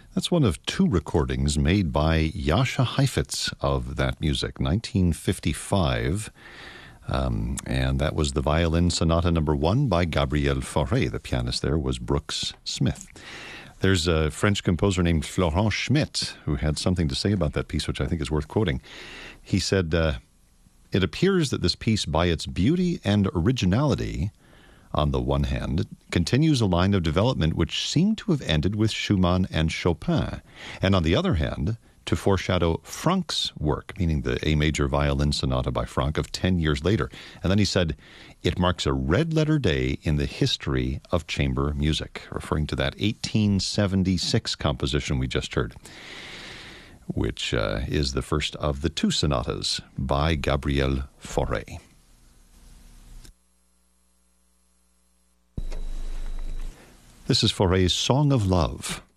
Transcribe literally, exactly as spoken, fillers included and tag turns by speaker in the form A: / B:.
A: That's one of two recordings made by Jascha Heifetz of that music, nineteen fifty-five. Um, and that was the Violin Sonata number one by Gabriel Fauré. The pianist there was Brooks Smith. There's a French composer named Florent Schmitt who had something to say about that piece, which I think is worth quoting. He said, uh, it appears that this piece, by its beauty and originality, on the one hand, continues a line of development which seemed to have ended with Schumann and Chopin, and on the other hand, to foreshadow Franck's work, meaning the A major violin sonata by Franck of ten years later. And then he said, it marks a red-letter day in the history of chamber music, referring to that eighteen seventy-six composition we just heard, which uh, is the first of the two sonatas by Gabriel Fauré. This is Fauré's Song of Love.